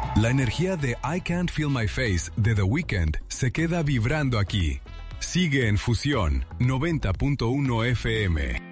La energía de I Can't Feel My Face de The Weeknd se queda vibrando aquí. Sigue en Fusión 90.1 FM.